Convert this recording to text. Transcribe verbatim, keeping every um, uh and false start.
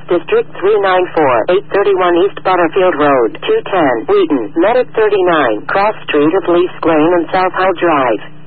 District three ninety-four, eight thirty-one East Butterfield Road, two ten, Wheaton, Medic thirty-nine, Cross Street of Lease Lane and South High Drive.